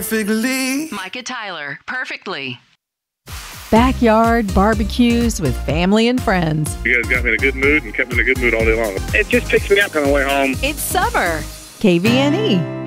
perfectly. Micah Tyler, Perfectly. Backyard barbecues with family and friends. You guys got me in a good mood and kept me in a good mood all day long. It just picks me up on the way home. It's summer. KVNE.